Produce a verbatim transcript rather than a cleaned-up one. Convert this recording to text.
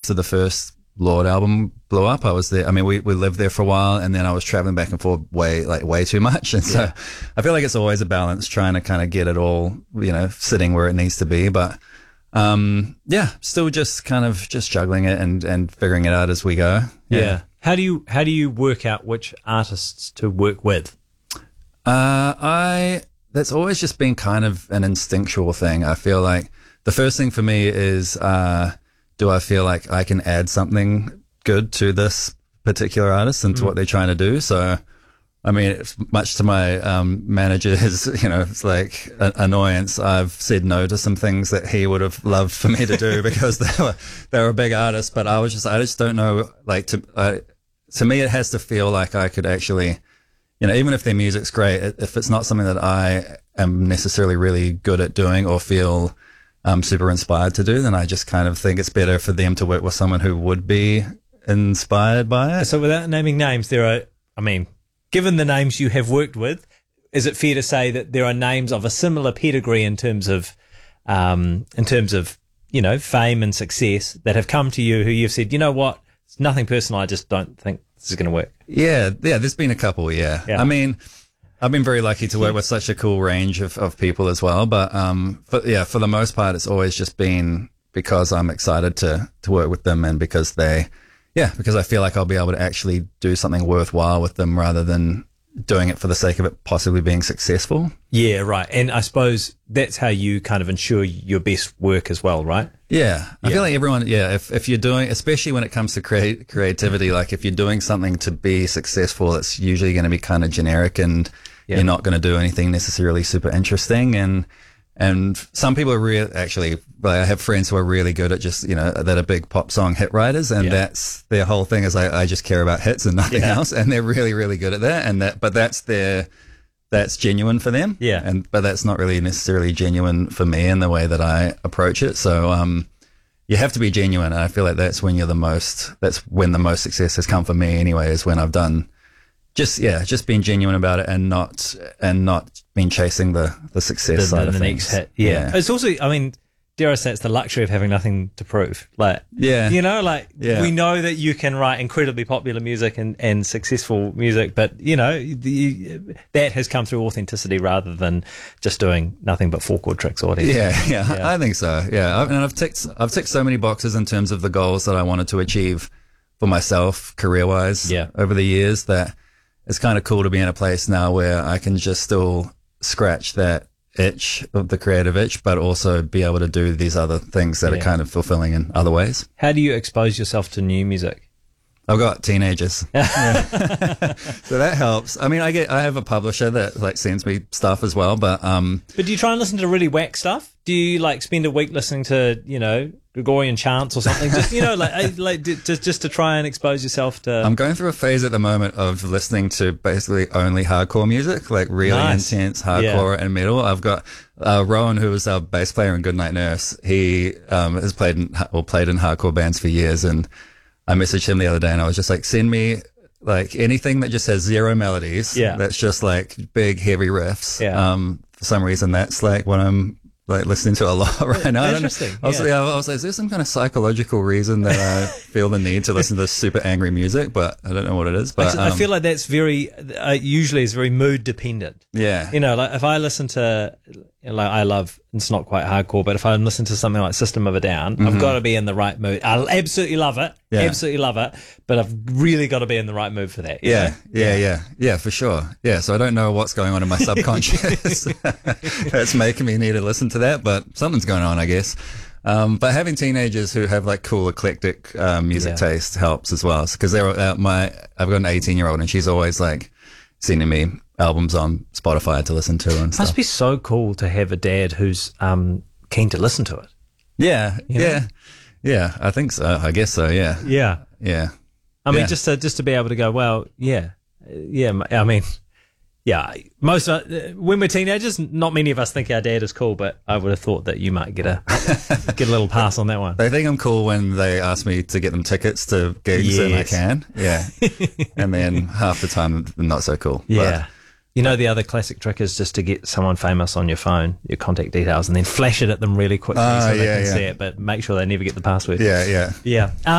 after the first Lord album blew up, I was there. I mean, we, we lived there for a while, and then I was traveling back and forth way, like way too much. And so Yeah. I feel like it's always a balance trying to kind of get it all, you know, sitting where it needs to be. But, um, yeah, still just kind of just juggling it and, and figuring it out as we go. Yeah. How do you how do you work out which artists to work with? Uh, I, that's always just been kind of an instinctual thing. I feel like the first thing for me is, uh, do I feel like I can add something good to this particular artist and to Mm. what they're trying to do? So, I mean, it's much to my um, manager's, you know, it's like a- annoyance. I've said no to some things that he would have loved for me to do because they were they were a big artist. But I was just, I just don't know. Like to I, to me, it has to feel like I could actually, you know, even if their music's great, if it's not something that I am necessarily really good at doing or feel um, super inspired to do, then I just kind of think it's better for them to work with someone who would be inspired by it. So without naming names, there are, I mean, given the names you have worked with, is it fair to say that there are names of a similar pedigree in terms of, um, in terms of, you know, fame and success that have come to you who you've said, you know what, it's nothing personal, I just don't think this is going to work? Yeah, yeah, there's been a couple, yeah. Yeah. I mean, I've been very lucky to work with such a cool range of, of people as well. But, um, but yeah, for the most part, it's always just been because I'm excited to, to work with them and because they, yeah, because I feel like I'll be able to actually do something worthwhile with them rather than doing it for the sake of it possibly being successful. Yeah, right. And I suppose that's how you kind of ensure your best work as well, right? Yeah. I Yeah. feel like everyone, yeah, if, if you're doing, especially when it comes to create, creativity, like if you're doing something to be successful, it's usually going to be kind of generic and Yeah. you're not going to do anything necessarily super interesting. And, and some people are real, actually, like I have friends who are really good at just, you know, that are big pop song hit writers. And Yeah. that's their whole thing is I, I just care about hits and nothing Yeah. else. And they're really, really good at that. And that, but that's their, that's genuine for them. Yeah. And, but that's not really necessarily genuine for me in the way that I approach it. So, um, you have to be genuine. And I feel like that's when you're the most, that's when the most success has come for me anyway, is when I've done just, yeah, just being genuine about it and not, and not been chasing the, the success The, side the, of the things. next hit. Yeah. It's also, I mean, dare I say, it's the luxury of having nothing to prove. Like, Yeah. you know, like Yeah. we know that you can write incredibly popular music and, and successful music, but you know, the, that has come through authenticity rather than just doing nothing but four chord tricks or whatever. Yeah, yeah, Yeah. I think so. Yeah, I've, and I've ticked, I've ticked so many boxes in terms of the goals that I wanted to achieve for myself, career-wise, Yeah. over the years. That it's kind of cool to be in a place now where I can just still scratch that itch of the creative itch, but also be able to do these other things that Yeah. are kind of fulfilling in other ways. How do you expose yourself to new music? I've got teenagers, Yeah. so that helps. I mean, I get, I have a publisher that like sends me stuff as well, but um, But do you try and listen to really whack stuff? Do you like spend a week listening to, you know, Gregorian chants or something? Just, you know, like, eh, like d- just, just to try and expose yourself to. I'm going through a phase at the moment of listening to basically only hardcore music, like really Nice. intense hardcore and metal. I've got uh, Rowan, who was our bass player in Goodnight Nurse. He um, has played in, or played in hardcore bands for years, and I messaged him the other day, and I was just like, send me like anything that just has zero melodies. Yeah. That's just like big heavy riffs. Yeah. Um, for some reason, that's like what I'm like listening to a lot right now. I don't know. Interesting, I was, yeah. yeah, I was like, is there some kind of psychological reason that I feel the need to listen to this super angry music? But I don't know what it is. But I um, feel like that's very, uh, usually is very mood dependent. yeah, You know, like if I listen to, like I love, it's not quite hardcore, but if I listen to something like System of a Down, I've got to be in the right mood. I absolutely love it. Yeah. Absolutely love it. But I've really got to be in the right mood for that. you yeah, know? yeah, yeah, yeah, for sure. Yeah, so I don't know what's going on in my subconscious that's making me need to listen to that, but something's going on, I guess. Um, but having teenagers who have like cool eclectic uh, music Yeah. taste helps as well, because they're uh, my I've got an eighteen year old and she's always like sending me albums on Spotify to listen to and It stuff. must be so cool to have a dad who's um, keen to listen to it. Yeah, know? yeah, yeah. I think so. I guess so. Yeah, Yeah. yeah. I mean, Yeah. just to, just to be able to go, well, yeah, uh, yeah. I mean, yeah. Most uh, when we're teenagers, not many of us think our dad is cool, but I would have thought that you might get a get a little pass on that one. They think I'm cool when they ask me to get them tickets to gigs and I Yes. can. Yeah, and then half the time they're not so cool. But- Yeah. You know, the other classic trick is just to get someone famous on your phone, your contact details, and then flash it at them really quickly Ah, so they yeah, can yeah. see it, but make sure they never get the password. yeah, yeah. Yeah.